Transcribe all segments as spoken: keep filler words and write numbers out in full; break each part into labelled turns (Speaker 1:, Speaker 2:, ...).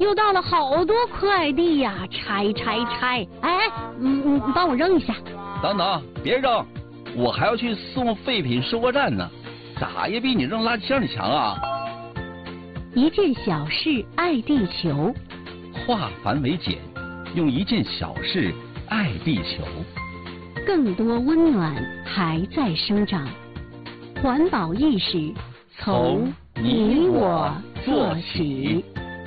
Speaker 1: 又到了好多快递呀，拆拆拆！哎，嗯嗯，帮我扔一下。
Speaker 2: 等等，别扔，我还要去送废品收货站呢，咋也比你扔垃圾箱里强啊！
Speaker 1: 一件小事爱地球，
Speaker 2: 化繁为简，用一件小事爱地球。
Speaker 1: 更多温暖还在生长，环保意识从你我做起。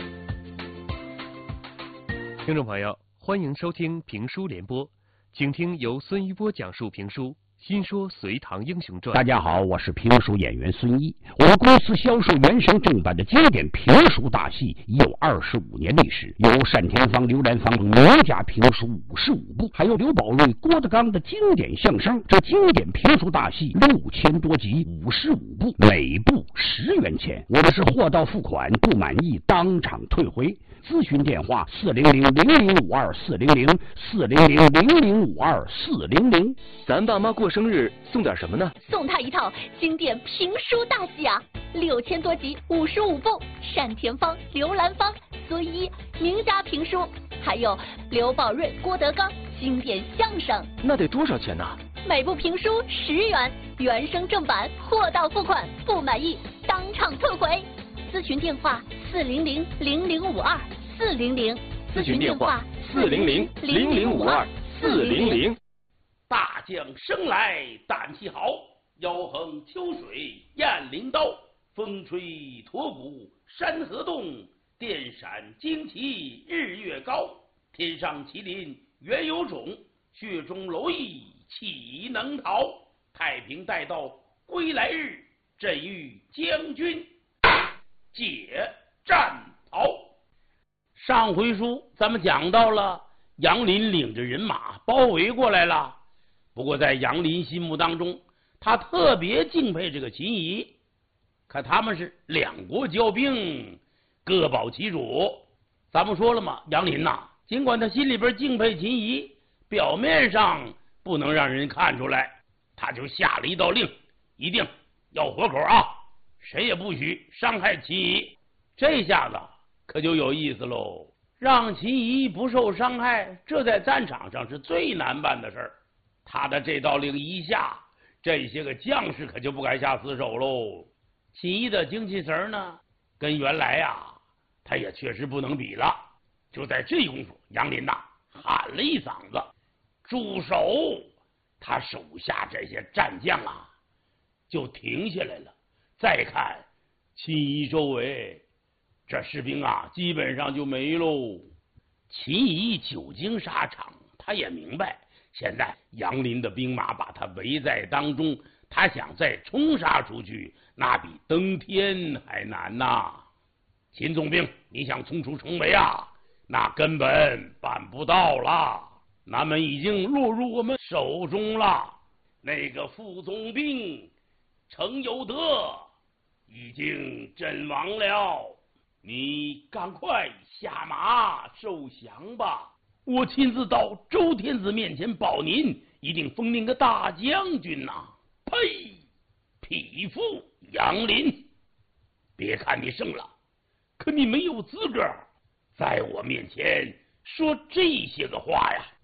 Speaker 3: 听众朋友，欢迎收听评书联播，请听由孙一波讲述评书《新说隋唐英雄传》。
Speaker 4: 大家好，我是评书演员孙一。我们公司销售原声正版的经典评书大戏已有二十五年历史，有单田芳、刘兰芳名家评书五十五部，还有刘宝瑞、郭德纲的经典相声。这经典评书大戏六千多集，五十五部，每部十元钱。我的是货到付款，不满意当场退回。咨询电话：四零零零零五二四零零四零零零零五二四零零。
Speaker 3: 咱爸妈过生日送点什么呢？
Speaker 5: 送他一套经典评书大戏啊，六千多集，五十五部，单田芳、刘兰芳、孙一名家评书，还有刘宝瑞、郭德纲经典相声。
Speaker 3: 那得多少钱呢？
Speaker 5: 每部评书十元，原声正版，货到付款，不满意当场退回。咨询电话：四零零零零五二四零零。
Speaker 3: 咨询电话：四零零零零五二四零零。
Speaker 6: 大将生来胆气豪，腰横秋水雁翎刀，风吹驼骨山河动，电闪旌旗日月高。天上麒麟原有种，血中蝼蚁岂能逃？太平待到归来日，朕欲将军解战袍。上回书咱们讲到了杨林领着人马包围过来了，不过在杨林心目当中，他特别敬佩这个秦仪，可他们是两国交兵，各保其主。咱们说了嘛，杨林呐、啊，尽管他心里边敬佩秦仪，表面上不能让人看出来，他就下了一道令，一定要活口啊，谁也不许伤害秦仪。这下子可就有意思喽，让秦仪不受伤害，这在战场上是最难办的事儿。他的这道令一下，这些个将士可就不敢下死手喽。秦仪的精气神呢，跟原来呀、啊，他也确实不能比了。就在这功夫，杨林呐喊了一嗓子：“住手！”他手下这些战将啊，就停下来了。再看秦仪周围，这士兵啊，基本上就没喽。秦仪久经沙场，他也明白，现在杨林的兵马把他围在当中，他想再冲杀出去，那比登天还难呐、啊！秦总兵，你想冲出城围啊？那根本办不到了。南门已经落入我们手中了。那个副总兵程有德已经阵亡了。你赶快下马受降吧，我亲自到周天子面前保您，一定封您个大将军呐、啊！呸！匹夫杨林，别看你胜了，可你没有资格在我面前说这些个话呀！